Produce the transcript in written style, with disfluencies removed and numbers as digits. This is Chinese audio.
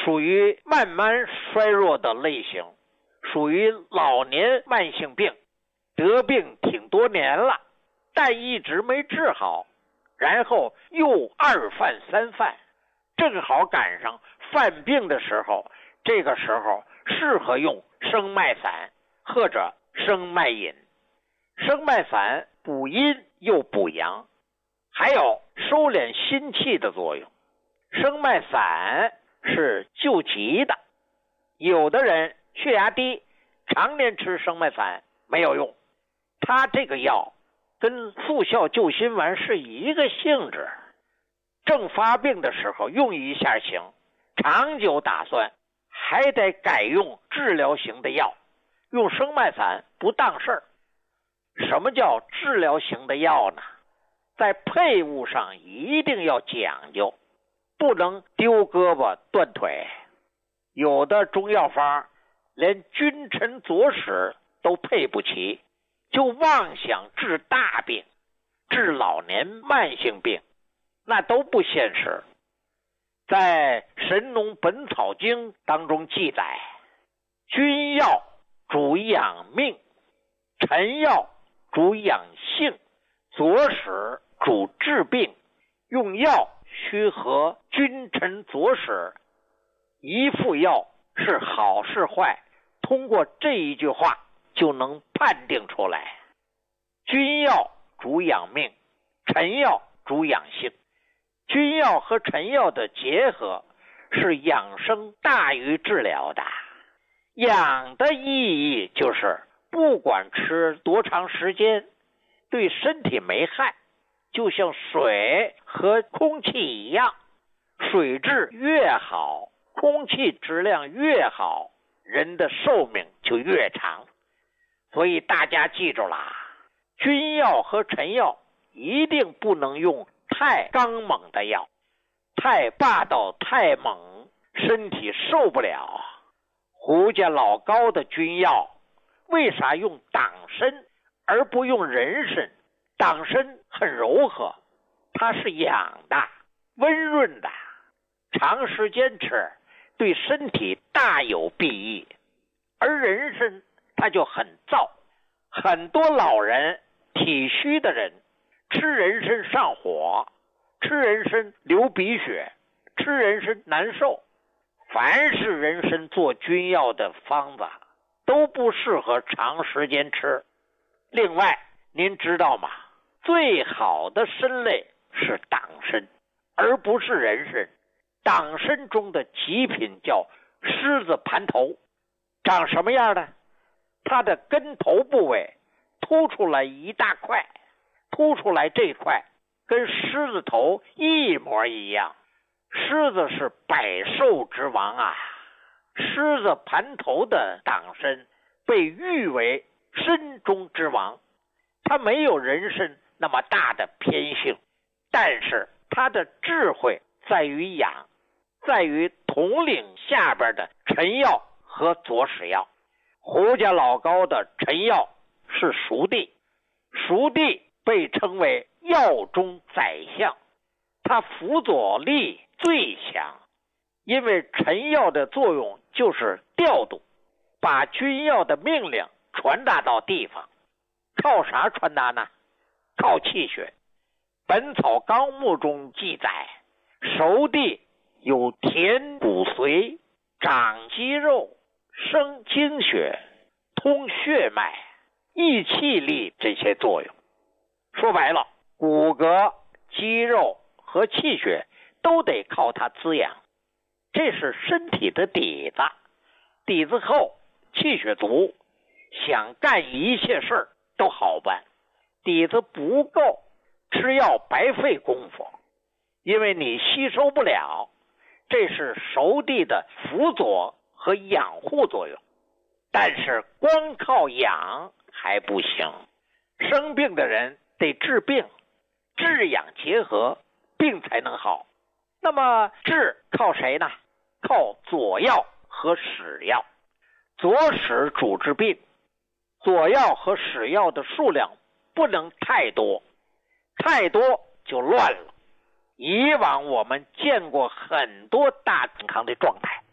属于慢慢衰弱的类型，属于老年慢性病，得病挺多年了，但一直没治好，然后又二犯三犯，正好赶上犯病的时候，这个时候适合用生脉散或者生脉饮。生脉散补阴又补阳，还有收敛心气的作用。生脉散是救急的，有的人血压低，常年吃生脉散没有用，它这个药跟速效救心丸是一个性质，正发病的时候用一下行，长久打算还得改用治疗型的药，用生脉散不当事儿。什么叫治疗型的药呢？在配伍上一定要讲究，不能丢胳膊断腿。有的中药方连君臣佐使都配不齐，就妄想治大病，治老年慢性病，那都不现实。在《神农本草经》当中记载，君药主养命，臣药主养性，佐使主治病。用药须合君臣佐使，一副药是好是坏，通过这一句话就能判定出来。君药主养命，臣药主养性。君药和臣药的结合是养生大于治疗的。养的意义就是不管吃多长时间，对身体没害，就像水和空气一样，水质越好，空气质量越好，人的寿命就越长。所以大家记住了，君药和臣药一定不能用太刚猛的药，太霸道太猛，身体受不了。胡家老高的君药为啥用党参而不用人参？党参很柔和，它是养的，温润的，长时间吃对身体大有裨益。而人参它就很燥，很多老人体虚的人吃人参上火，吃人参流鼻血，吃人参难受。凡是人参做君药的方子都不适合长时间吃。另外您知道吗？最好的参类是党参，而不是人参。党参中的极品叫狮子盘头，长什么样呢？它的根头部位凸出来一大块，凸出来这块跟狮子头一模一样。狮子是百兽之王啊，狮子盘头的党参被誉为参中之王。它没有人参那么大的偏性，但是它的智慧在于养，在于统领下边的臣药和佐使药。胡家老高的臣药是熟地，熟地被称为药中宰相，它辅佐力最强，因为臣药的作用就是调度，把君药的命令传达到地方。靠啥传达呢？靠气血。本草纲目中记载，熟地有填骨髓、长肌肉、生精血、通血脉、益气力这些作用。说白了，骨骼、肌肉和气血都得靠它滋养，这是身体的底子。底子厚，气血足，想干一切事儿都好办。底子不够，吃药白费功夫，因为你吸收不了。这是熟地的辅佐和养护作用。但是光靠养还不行，生病的人得治病，治养结合，病才能好。那么治靠谁呢？靠佐药和使药。佐使主治病，佐药和使药的数量不能太多，太多就乱了。以往我们见过很多大健康的状态，